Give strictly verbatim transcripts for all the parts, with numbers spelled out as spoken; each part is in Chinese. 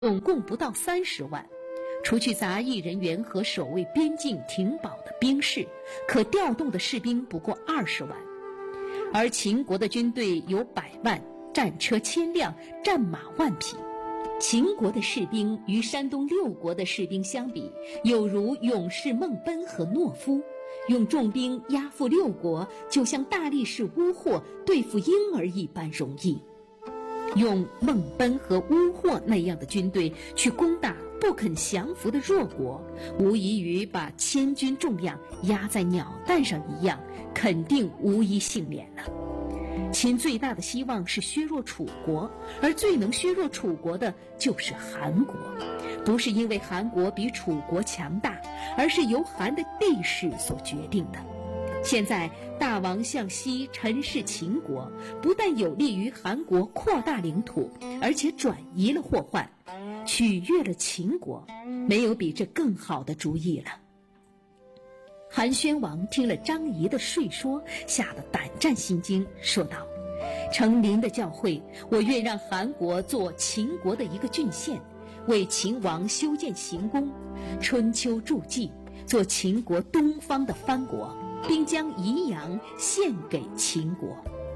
总共不到三十万，除去杂役人员和守卫边境停保的兵士，可调动的士兵不过二十万。而秦国的军队有百万，战车千辆，战马万匹。秦国的士兵与山东六国的士兵相比，有如勇士孟奔和懦夫，用重兵压服六国，就像大力士乌霍对付婴儿一般容易。用孟奔和乌霍那样的军队去攻打不肯降服的弱国，无异于把千军重量压在鸟蛋上一样，肯定无一幸免了。秦最大的希望是削弱楚国，而最能削弱楚国的就是韩国，不是因为韩国比楚国强大，而是由韩的地势所决定的。现在大王向西陈氏秦国，不但有利于韩国扩大领土，而且转移了祸患，取悦了秦国，没有比这更好的主意了。韩宣王听了张仪的说说，吓得胆战心惊，说道：承您的教诲，我愿让韩国做秦国的一个郡县，为秦王修建行宫，春秋筑稷，做秦国东方的藩国，并将宜阳献给秦国。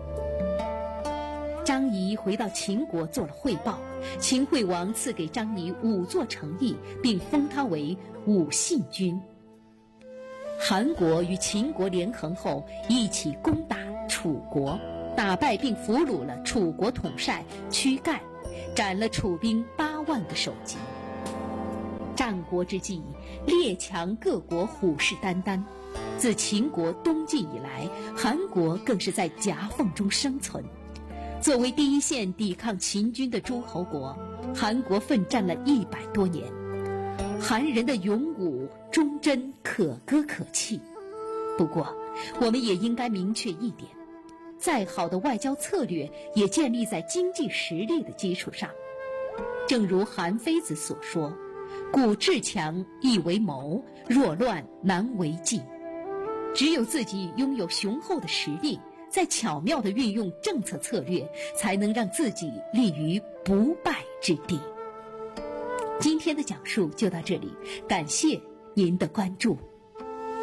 张仪回到秦国做了汇报，秦惠王赐给张仪五座城邑，并封他为武信君。韩国与秦国联横后，一起攻打楚国，打败并俘虏了楚国统帅屈干，斩了楚兵八万个首级。战国之际，列强各国虎视眈眈。自秦国东进以来，韩国更是在夹缝中生存。作为第一线抵抗秦军的诸侯国，韩国奋战了一百多年。韩人的勇武忠贞可歌可泣。不过，我们也应该明确一点，再好的外交策略也建立在经济实力的基础上。正如韩非子所说：故志强易为谋，若乱难为继。只有自己拥有雄厚的实力，再巧妙地运用政策策略，才能让自己立于不败之地。今天的讲述就到这里，感谢您的关注。